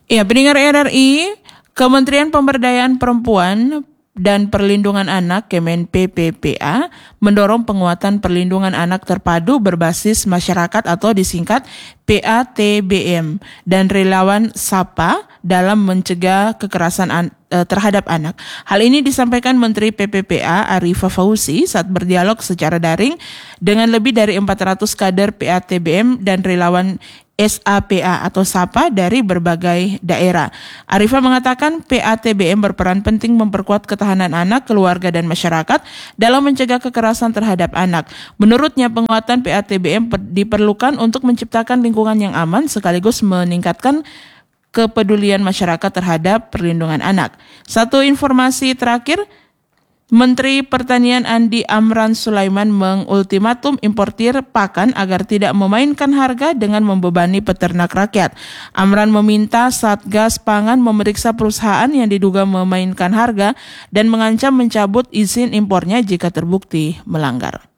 Ya, pendengar RRI, Kementerian Pemberdayaan Perempuan dan Perlindungan Anak Kemen-PPPA mendorong penguatan perlindungan anak terpadu berbasis masyarakat atau disingkat PATBM dan relawan SAPA dalam mencegah kekerasan terhadap anak. Hal ini disampaikan Menteri PPPA Arifah Fauzi saat berdialog secara daring dengan lebih dari 400 kader PATBM dan relawan SAPA atau SAPA dari berbagai daerah. Arifah mengatakan PATBM berperan penting memperkuat ketahanan anak, keluarga, dan masyarakat dalam mencegah kekerasan terhadap anak. Menurutnya, penguatan PATBM diperlukan untuk menciptakan lingkungan yang aman sekaligus meningkatkan kepedulian masyarakat terhadap perlindungan anak. Satu informasi terakhir, Menteri Pertanian Andi Amran Sulaiman mengultimatum importir pakan agar tidak memainkan harga dengan membebani peternak rakyat. Amran meminta Satgas Pangan memeriksa perusahaan yang diduga memainkan harga dan mengancam mencabut izin impornya jika terbukti melanggar.